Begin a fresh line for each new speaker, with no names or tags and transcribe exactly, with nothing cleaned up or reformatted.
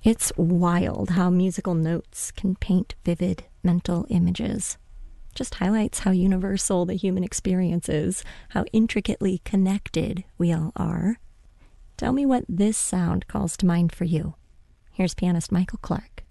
It's wild how musical notes can paint vivid mental images. Just highlights how universal the human experience is, how intricately connected we all are. Tell me what this sound calls to mind for you. Here's pianist Michael Clark.